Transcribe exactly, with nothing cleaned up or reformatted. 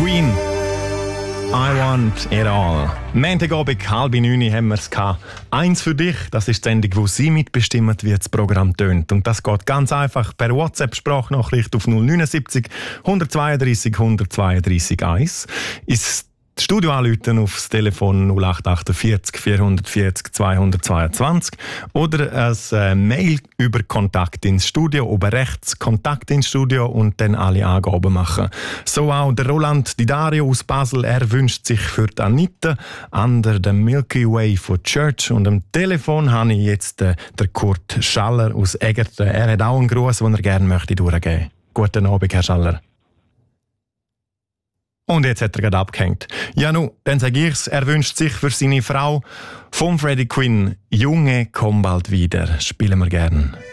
Queen. I want it all. Montagabend, halb neun haben wir es gehabt. Eins für dich, das ist die Sendung, wo Sie mitbestimmen, wie das Programm tönt. Und das geht ganz einfach per WhatsApp-Sprachnachricht auf null neun sieben null zwei zwei eins zwei zwei eins. Ist das Studio anrufen aufs Telefon null acht acht vier vier vier zwei zwei zwei oder ein äh, Mail über Kontakt ins Studio, oben rechts Kontakt ins Studio und dann alle Angaben machen. So auch der Roland Di Dario aus Basel, er wünscht sich für die Anita Under the Milky Way von Church. Und am Telefon habe ich jetzt äh, den Kurt Schaller aus Egerten. Er hat auch einen Gruß, den er gerne möchte durchgeben. Guten Abend, Herr Schaller. Und jetzt hat er gerade abgehängt. Ja, nu, dann sage ich's. Er wünscht sich für seine Frau vom Freddie Quinn, Junge, komm bald wieder. Spielen wir gern.